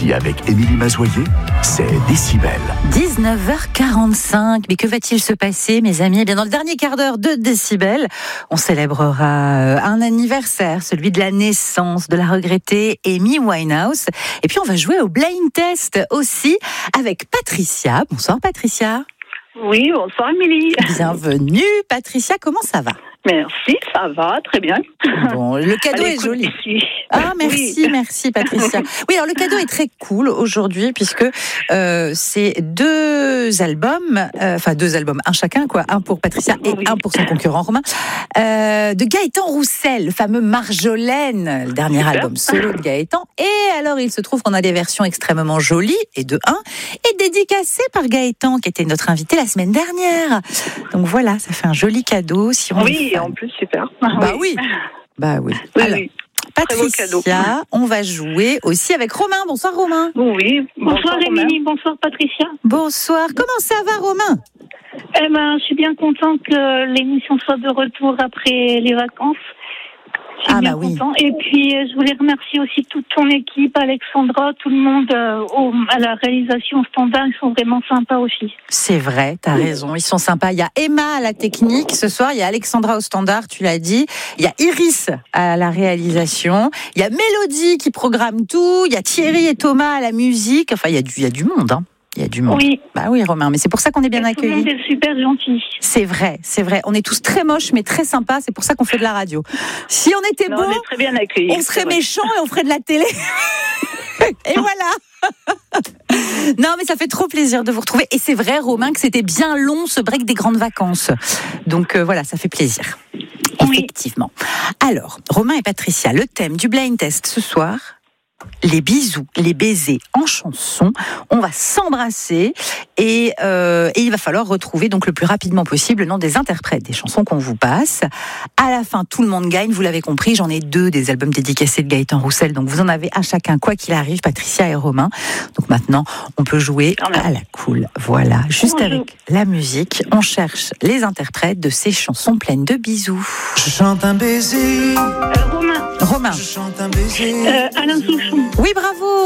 Ici, avec Émilie Mazoyer, c'est Décibel. 19h45. Mais que va-t-il se passer, mes amis ? Eh bien, dans le dernier quart d'heure de Décibel, on célébrera un anniversaire, celui de la naissance de la regrettée Amy Winehouse. Et puis, on va jouer au blind test aussi avec Patricia. Bonsoir, Patricia. Oui, bonsoir Émilie. Bienvenue, Patricia. Comment ça va ? Merci, ça va, très bien. Bon, le cadeau est joli. Ici. Ah, merci, Oui. merci Patricia. Oui, alors le cadeau est très cool aujourd'hui puisque c'est deux albums, un chacun, quoi, un pour Patricia et Oui. un pour son concurrent Romain, de Gaëtan Roussel, le fameux Marjolaine, le dernier Super. album solo de Gaëtan. Et alors, il se trouve qu'on a des versions extrêmement jolies et de un, et dédicacées par Gaëtan, qui était notre invité la semaine dernière. Donc voilà, ça fait un joli cadeau si on est Oui, fan. en plus, super. Bah oui. Bah oui. Oui, Alors, oui. Très beau cadeau. Patricia, on va jouer aussi avec Romain. Bonsoir Romain. Oui, Bonsoir Romain. Émilie, bonsoir Patricia. Bonsoir. Comment ça va Romain ? Eh ben, je suis bien contente que l'émission soit de retour après les vacances. Je suis bien content. Et puis, je voulais remercier aussi toute ton équipe, Alexandra, tout le monde à la réalisation standard. Ils sont vraiment sympas aussi. C'est vrai, t'as raison, ils sont sympas. Il y a Emma à la technique ce soir, il y a Alexandra au standard, tu l'as dit. Il y a Iris à la réalisation. Il y a Mélodie qui programme tout. Il y a Thierry et Thomas à la musique. Enfin, il y a du monde, hein. Il y a du monde. Oui. Bah oui, Romain, mais c'est pour ça qu'on est bien Et tout le monde accueillis. est super gentil. C'est vrai, c'est vrai. On est tous très moches, mais très sympas. C'est pour ça qu'on fait de la radio. Si on était Non, beaux, on est très bien accueillis. on serait c'est vrai. méchants et on ferait de la télé. Et voilà. Non, mais ça fait trop plaisir de vous retrouver. Et c'est vrai, Romain, que c'était bien long ce break des grandes vacances. Donc voilà, ça fait plaisir. Oui. Effectivement. Alors, Romain et Patricia, le thème du blind test ce soir, les bisous, les baisers en chanson. On va s'embrasser et il va falloir retrouver donc le plus rapidement possible le nom des interprètes des chansons qu'on vous passe. À la fin, tout le monde gagne, vous l'avez compris, j'en ai 2 des albums dédicacés de Gaëtan Roussel, donc vous en avez à chacun, quoi qu'il arrive, Patricia et Romain. Donc maintenant, on peut jouer à la cool. Voilà, juste avec la musique, on cherche les interprètes de ces chansons pleines de bisous. Je chante un baiser. Romain, Romain. Je chante un baiser. Alain Souchon. Oui, bravo.